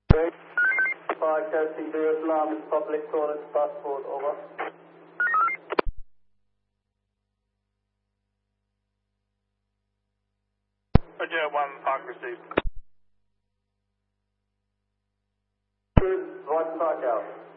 5 testing the alarm is public toilet passport, over. Roger, 1 park received. Right park out.